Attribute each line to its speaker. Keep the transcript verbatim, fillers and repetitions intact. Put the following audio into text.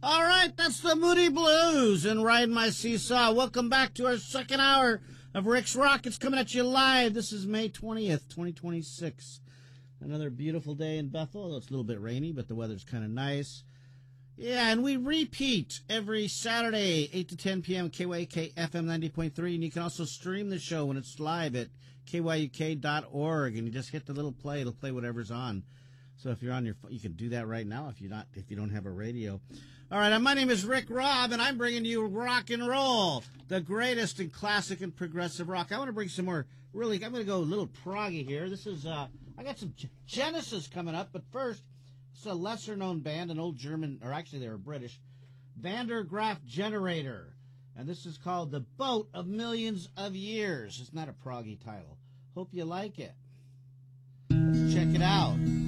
Speaker 1: All right, that's the Moody Blues and Ride My Seesaw. Welcome back to our second hour of Rick's Rock. It's coming at you live. This is May twentieth, twenty twenty-six. Another beautiful day in Bethel. Although it's a little bit rainy, but the weather's kind of nice. Yeah, and we repeat every Saturday, eight to ten p.m., K Y U K F M ninety point three. And you can also stream the show when it's live at K Y U K dot org. And you just hit the little play. It'll play whatever's on. So if you're on your phone, you can do that right now if you're not, if you don't have a radio. All right, my name is Rick Robb, and I'm bringing you rock and roll, the greatest in classic and progressive rock. I want to bring some more, really, I'm going to go a little proggy here. This is, uh, I got some Genesis coming up, but first, it's a lesser-known band, an old German, or actually they were British, Van der Graaf Generator. And this is called The Boat of Millions of Years. It's not a proggy title. Hope you like it. Let's check it out.